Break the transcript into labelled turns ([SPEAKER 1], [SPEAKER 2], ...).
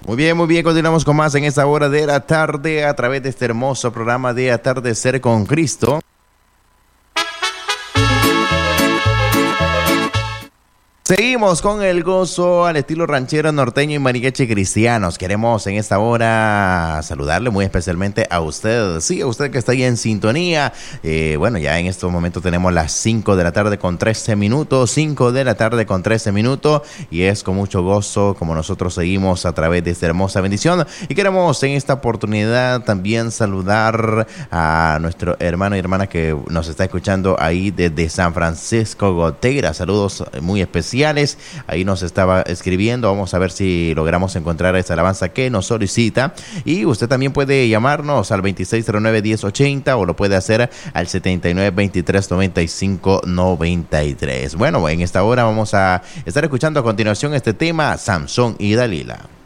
[SPEAKER 1] Muy bien, continuamos con más en esta hora de la tarde a través de este hermoso programa de Atardecer con Cristo. Seguimos con el gozo al estilo ranchero, norteño y mariachi cristianos. Queremos en esta hora saludarle muy especialmente a usted. Sí, a usted que está ahí en sintonía. Bueno, ya en estos momentos tenemos las 5 de la tarde con 13 minutos. 5 de la tarde con 13 minutos. Y es con mucho gozo como nosotros seguimos a través de esta hermosa bendición. Y queremos en esta oportunidad también saludar a nuestro hermano y hermana que nos está escuchando ahí desde San Francisco Gotera. Saludos muy especiales. Ahí nos estaba escribiendo. Vamos a ver si logramos encontrar esa alabanza que nos solicita. Y usted también puede llamarnos al 2609-1080 o lo puede hacer al 7923-9593. Bueno, en esta hora vamos a estar escuchando a continuación este tema, Samson y Dalila.